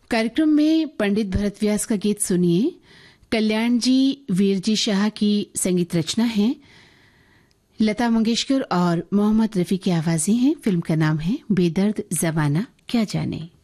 कार्यक्रम में पंडित भरत व्यास का गीत सुनिए। कल्याण जी वीरजी शाह की संगीत रचना है। लता मंगेशकर और मोहम्मद रफी की आवाजें हैं। फिल्म का नाम है बेदर्द जमाना क्या जाने।